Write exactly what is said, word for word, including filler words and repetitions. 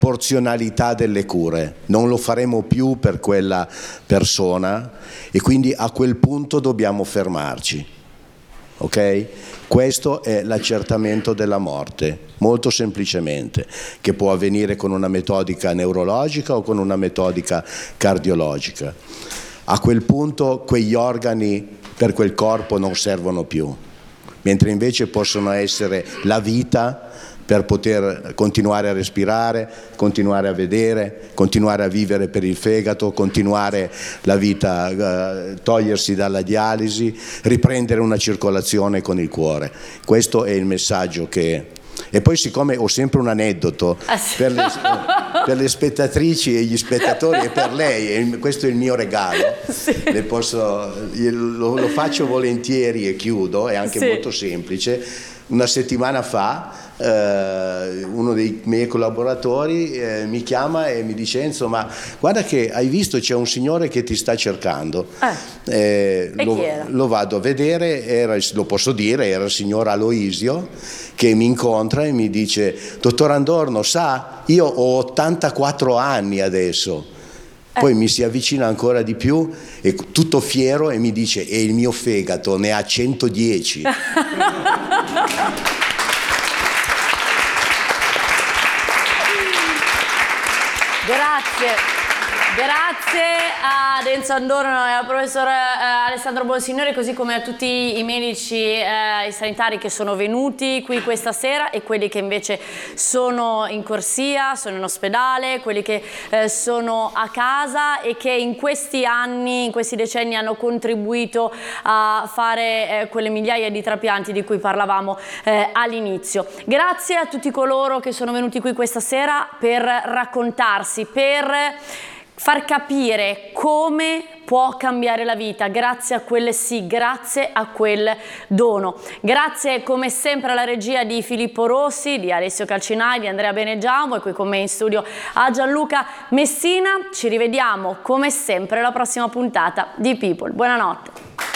porzionalità delle cure, non lo faremo più per quella persona e quindi a quel punto dobbiamo fermarci, ok? Questo è l'accertamento della morte, molto semplicemente, che può avvenire con una metodica neurologica o con una metodica cardiologica. A quel punto quegli organi per quel corpo non servono più, mentre invece possono essere la vita per poter continuare a respirare, continuare a vedere, continuare a vivere per il fegato, continuare la vita, eh, togliersi dalla dialisi, riprendere una circolazione con il cuore. Questo è il messaggio che... E poi, siccome ho sempre un aneddoto ah, sì. per, le, per le spettatrici e gli spettatori e per lei, e questo è il mio regalo, sì. le posso, lo, lo faccio volentieri e chiudo, è anche sì. molto semplice. Una settimana fa eh, uno dei miei collaboratori eh, mi chiama e mi dice: Enzo, ma guarda che hai visto, c'è un signore che ti sta cercando. Eh. Eh, e lo, chi era? Lo vado a vedere, era, lo posso dire, era il signor Aloisio, che mi incontra e mi dice: dottor Andorno, sa, io ho ottantaquattro anni adesso. Poi eh. mi si avvicina ancora di più e tutto fiero e mi dice: e il mio fegato ne ha centodieci. Grazie. Grazie ad Enzo Andorno e al professor eh, Alessandro Bonsignore, così come a tutti i medici e eh, sanitari che sono venuti qui questa sera e quelli che invece sono in corsia, sono in ospedale, quelli che eh, sono a casa e che in questi anni, in questi decenni hanno contribuito a fare eh, quelle migliaia di trapianti di cui parlavamo eh, all'inizio. Grazie a tutti coloro che sono venuti qui questa sera per raccontarsi, per far capire come può cambiare la vita grazie a quelle sì, grazie a quel dono. Grazie come sempre alla regia di Filippo Rossi, di Alessio Calcinai, di Andrea Benegiamo e qui con me in studio a Gianluca Messina. Ci rivediamo come sempre alla prossima puntata di People. Buonanotte.